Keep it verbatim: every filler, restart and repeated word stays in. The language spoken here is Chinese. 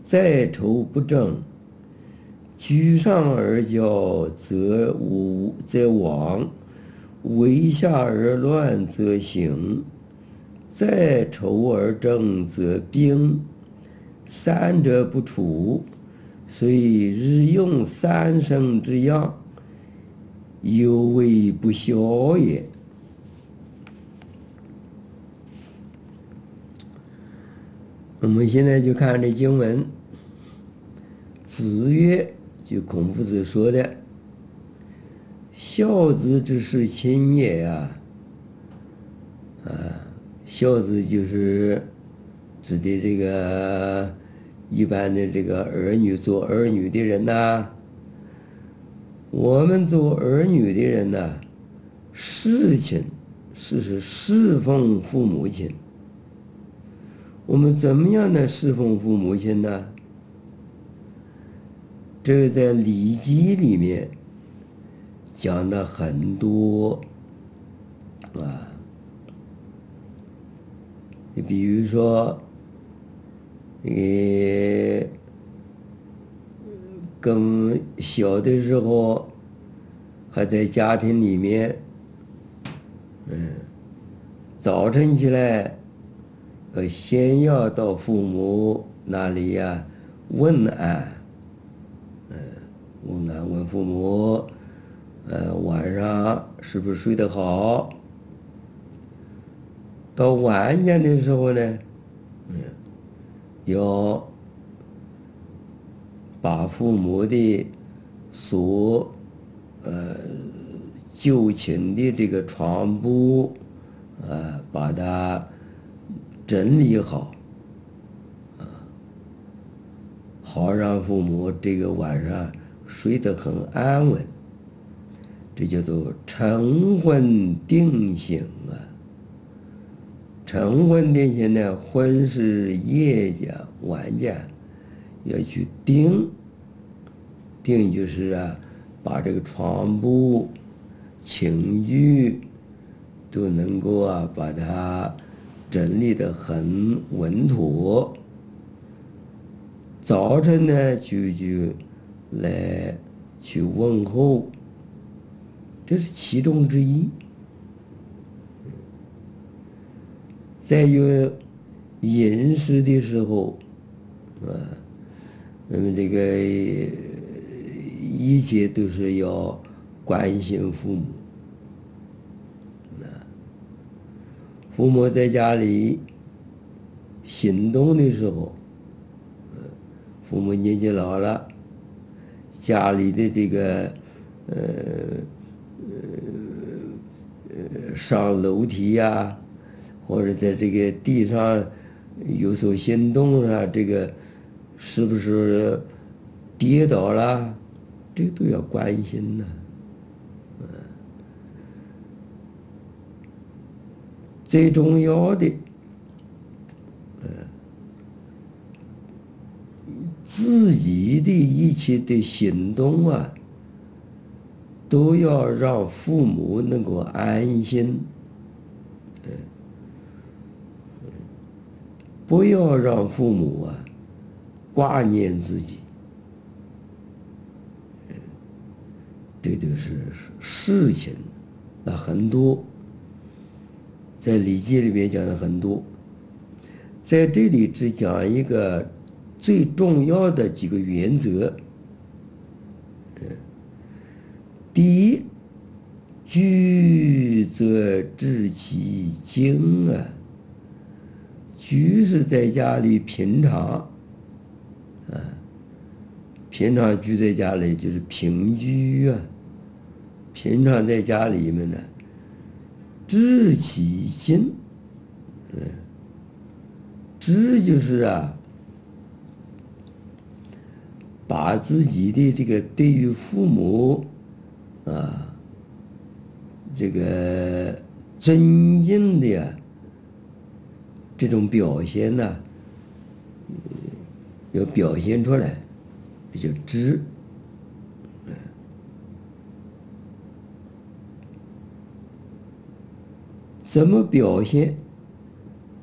在愁不正，居上而教则无则亡，为下而乱则行。在愁而正则病，三者不除，虽日用三生之养，犹为不肖也。我们现在就看这经文，子曰，就孔夫子说的，孝子之事亲也呀、啊，啊，孝子就是指的这个一般的这个儿女，做儿女的人呐、啊。我们做儿女的人呐、啊，侍亲是是侍奉父母亲。我们怎么样的侍奉父母亲呢？这个在《礼记》里面讲的很多啊。你比如说，呃，更小的时候还在家庭里面，嗯，早晨起来。呃，先要到父母那里呀、啊、问安，嗯，问安问父母，呃，晚上是不是睡得好？到晚间的时候呢，嗯，要把父母的所呃就寝的这个床铺，啊，把它整理好，啊，好让父母这个晚上睡得很安稳。这叫做晨昏定省啊。晨昏定省呢，昏是夜间、晚间，要去定。定就是啊，把这个床铺、寝具都能够啊，把它整理得很稳妥。早晨呢，就就来去问候，这是其中之一。再有饮食的时候，啊，那么这个一切都是要关心父母。父母在家里行动的时候，父母年纪老了，家里的这个呃呃上楼梯呀、啊，或者在这个地上有所行动啊，这个是不是跌倒了，这个都要关心呢、啊。最重要的，呃，自己的一切的行动啊，都要让父母能够安心，呃，不要让父母啊挂念自己，这就是事情，那很多。在《礼记》里面讲的很多，在这里只讲一个最重要的几个原则。第一，居则治其经啊，居是在家里平常，啊，平常居在家里就是平居啊，平常在家里面呢。治其心，嗯，治就是啊，把自己的这个对于父母啊，这个尊敬的呀，这种表现呢、啊，要表现出来，这叫知。怎么表现？